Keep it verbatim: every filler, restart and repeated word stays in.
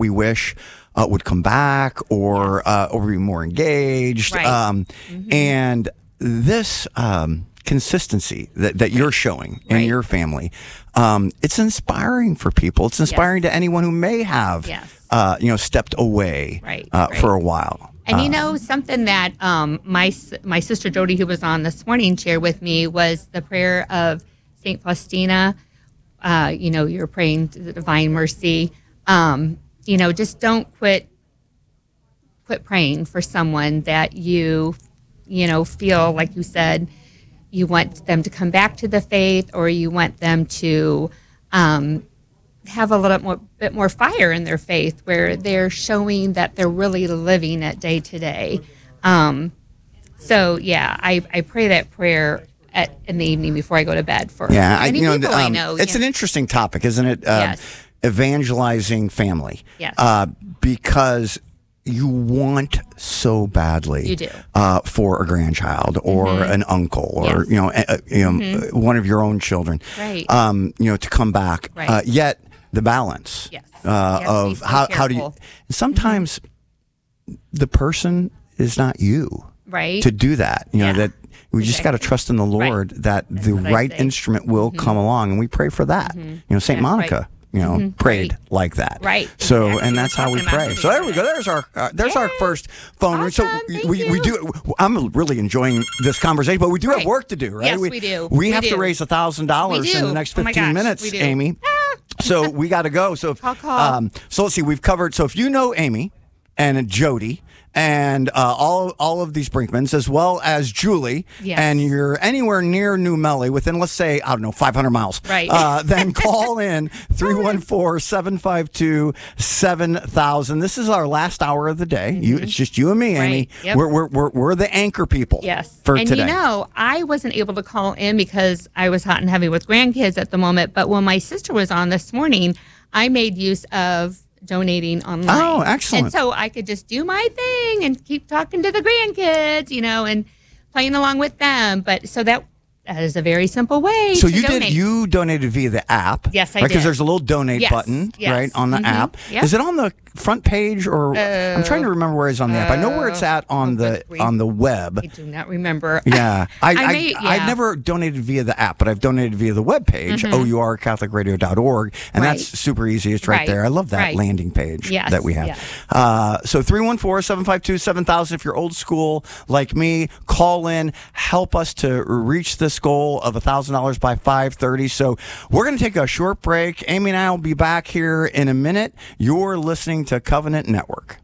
we wish uh, would come back or Yes. uh, or be more engaged. Right. Um, Mm-hmm. And this um, consistency that, that you're showing in Right. your family, um, it's inspiring for people. It's inspiring Yes. to anyone who may have, Yes. uh, you know, stepped away Right, uh, right. for a while. And you Uh, know, something that um, my s- my sister Jody, who was on this morning, shared with me was the prayer of Saint Faustina. Uh, you know, you're praying to the Divine Mercy. Um, you know, just don't quit quit praying for someone that you, you know, feel like you said you want them to come back to the faith, or you want them to um, have a little more, bit more fire in their faith, where they're showing that they're really living it day to day. Um, so yeah, I, I pray that prayer at, in the evening before I go to bed for Yeah, I, many you know, people I um, know. it's yeah. an interesting topic, isn't it? Uh, Yes. Evangelizing family. Yes. Uh, because you want so badly. You do. Uh, for a grandchild or Mhm. an uncle or Yes. you know, uh, you know, Mhm. uh, one of your own children. Right. Um, you know, to come back. Right. Uh, yet the balance. Yes. Uh, You have to be of so how how do you? careful. Sometimes the person is not you. Right. To do that, you know, Yeah. that we just got to Exactly. trust in the Lord that That's the what I right say. instrument will Mhm. come along, and we pray for that. Mhm. You know, Saint That's Monica, right. you know, Mhm. prayed Right. like that. Right. So, Exactly. and that's We're how we talking about pray. it So there we together. go. There's our uh, there's our Yay. first phone ring. So Awesome. Thank we we you. do. I'm really enjoying this conversation, but we do have Right. work to do, right? Yes, we do. We We have to do. raise a thousand dollars We in do. the next Oh my fifteen gosh, minutes, we do. Amy. So we got to go. So, if, Call, call. um, so let's see. We've covered. So if you know Amy and Jody and uh, all all of these Brinkmans, as well as Julie, Yes. and you're anywhere near New Melly, within, let's say, I don't know, five hundred miles, Right. Uh, then call in three one four, seven five two, seven thousand. This is our last hour of the day. You, it's just you and me, Amy. Right. Yep. We're, we're, we're, we're the anchor people Yes. for and today. you know, I wasn't able to call in because I was hot and heavy with grandkids at the moment. But when my sister was on this morning, I made use of donating online. Oh, excellent. And so I could just do my thing and keep talking to the grandkids, you know, and playing along with them. But so that that is a very simple way So to you donate. did you donated via the app? Yes, I Because did. there's a little donate Yes, button, yes. right, on the Mhm. app. Yep. Is it on the front page or I'm trying to remember where it's on the app. I know where it's at on oh, the good grief. on the web. I do not remember. Yeah, I, I, I may- I, have yeah. never donated via the app, but I've donated via the webpage, Mhm. O U R Catholic Radio dot org, and Right. that's super easy. It's right, Right. there. I love that Right. landing page Yes, that we have. yes. Uh, so three one four, seven five two, seven thousand. If you're old school like me, call in, help us to reach this goal of one thousand dollars by five thirty. So we're going to take a short break. Amy and I will be back here in a minute. You're listening to Covenant Network.